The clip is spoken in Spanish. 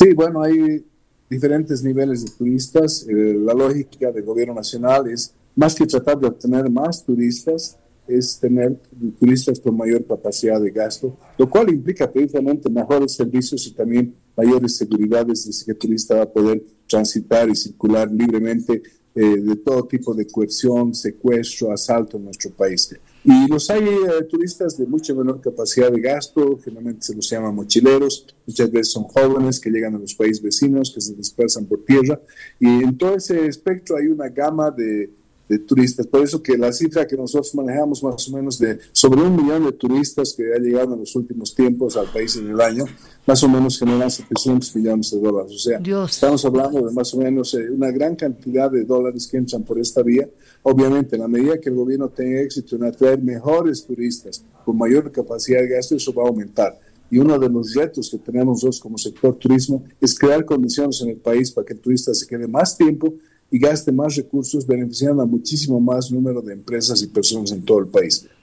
Sí, bueno, hay diferentes niveles de turistas. La lógica del gobierno nacional es, más que tratar de obtener más turistas, es tener turistas con mayor capacidad de gasto, lo cual implica precisamente mejores servicios y también mayores seguridades de que el turista va a poder transitar y circular libremente de todo tipo de coerción, secuestro, asalto en nuestro país. Y los hay turistas de mucha menor capacidad de gasto, generalmente se los llama mochileros, muchas veces son jóvenes que llegan a los países vecinos, que se dispersan por tierra, y en todo ese espectro hay una gama de turistas. Por eso que la cifra que nosotros manejamos más o menos de sobre 1 millón de turistas que ha llegado en los últimos tiempos al país en el año, más o menos generan $700 millones. O sea, Dios. estamos hablando de más o menos una gran cantidad de dólares que entran por esta vía. Obviamente, en la medida que el gobierno tenga éxito en atraer mejores turistas con mayor capacidad de gasto, eso va a aumentar. Y uno de los retos que tenemos nosotros como sector turismo es crear condiciones en el país para que el turista se quede más tiempo y gaste más recursos, beneficiando a muchísimo más número de empresas y personas en todo el país.